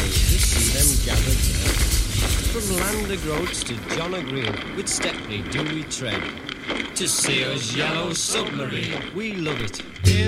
to see them gathered there. From Lander Groats to John O'Green, with Stepney do we tread. To see us yellow submarine, we love it.